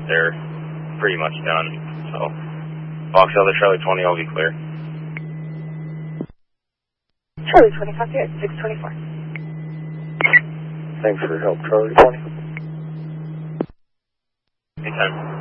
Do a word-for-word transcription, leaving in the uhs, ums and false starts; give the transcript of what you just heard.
they're pretty much done. So, Fox Delta Charlie twenty, I'll be clear. Charlie twenty, copy at six twenty-four. Thanks for your help, Charlie twenty. Anytime.